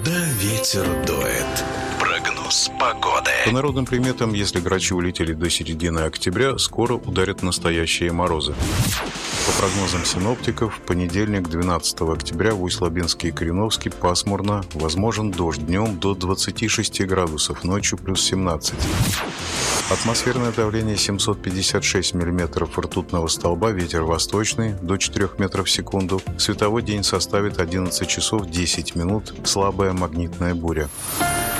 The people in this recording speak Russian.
Куда ветер дует? Прогноз погоды. По народным приметам, если грачи улетели до середины октября, скоро ударят настоящие морозы. По прогнозам синоптиков, в понедельник, 12 октября, в Усть-Лабинске и Кореновске пасмурно, возможен дождь днем до 26 градусов, ночью плюс 17. Атмосферное давление 756 миллиметров ртутного столба, ветер восточный до 4 метров в секунду. Световой день составит 11 часов 10 минут, слабая магнитная буря.